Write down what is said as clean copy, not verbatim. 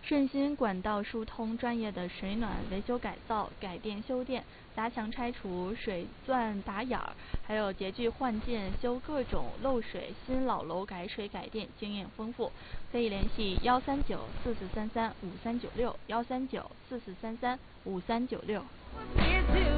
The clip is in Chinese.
顺鑫管道疏通专业的水暖维修改造、改电修电、砸墙拆除、水钻打眼儿，还有洁具换件、修各种漏水新老楼改水改电，经验丰富。可以联系13944335396，13944335396。